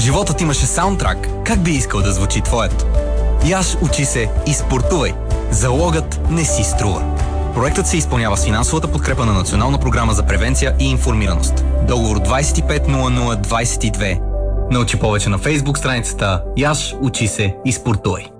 животът имаше саундтрак, как би искал да звучи твоят? Яш, учи се и спортувай. Залогът не си струва. Проектът се изпълнява с финансовата подкрепа на Национална програма за превенция и информираност. Договор 250022. Научи повече на Фейсбук страницата Яш, учи се и спортувай.